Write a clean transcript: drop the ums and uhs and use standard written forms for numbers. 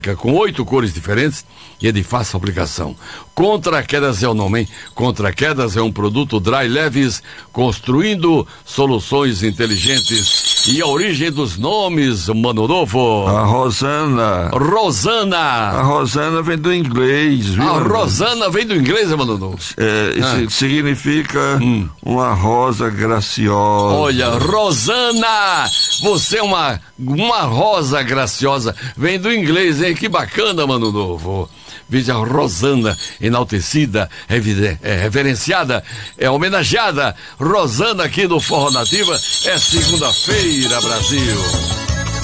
com 8 cores diferentes e é de fácil aplicação. Contra Quedas é o nome, hein? Contra Quedas é um produto Dry Leves, construindo soluções inteligentes. E a origem dos nomes, Mano Novo? A Rosana. Rosana. A Rosana vem do inglês, viu? A Rosana vem do inglês, Mano Novo? Significa uma rosa graciosa. Olha, Rosana, você é uma rosa graciosa. Vem do inglês, hein? Que bacana, Mano Novo. Veja a Rosana, enaltecida, reverenciada, homenageada. Rosana aqui no Forró Nativa. É segunda-feira, Brasil.